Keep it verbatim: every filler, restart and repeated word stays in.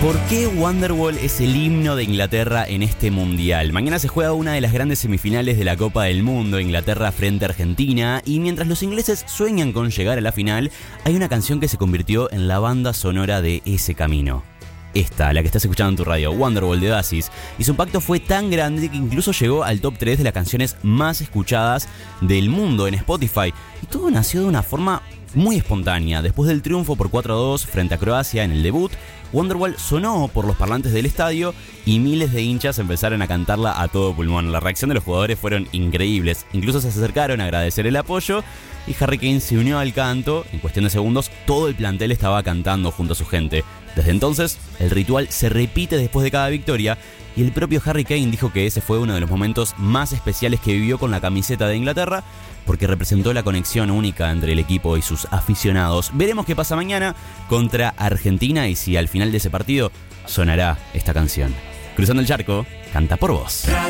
¿Por qué Wonderwall es el himno de Inglaterra en este mundial? Mañana se juega una de las grandes semifinales de la Copa del Mundo, Inglaterra frente a Argentina, y mientras los ingleses sueñan con llegar a la final, hay una canción que se convirtió en la banda sonora de ese camino. Esta, la que estás escuchando en tu radio, Wonderwall de Oasis, y su impacto fue tan grande que incluso llegó al top tres de las canciones más escuchadas del mundo en Spotify. Y todo nació de una forma muy espontánea. Después del triunfo por cuatro a dos frente a Croacia en el debut, Wonderwall sonó por los parlantes del estadio y miles de hinchas empezaron a cantarla a todo pulmón. La reacción de los jugadores fueron increíbles. Incluso se acercaron a agradecer el apoyo y Harry Kane se unió al canto. En cuestión de segundos, todo el plantel estaba cantando junto a su gente. Desde entonces, el ritual se repite después de cada victoria y el propio Harry Kane dijo que ese fue uno de los momentos más especiales que vivió con la camiseta de Inglaterra, porque representó la conexión única entre el equipo y sus aficionados. Veremos qué pasa mañana contra Argentina y si al final de ese partido sonará esta canción. Cruzando el charco, canta por vos.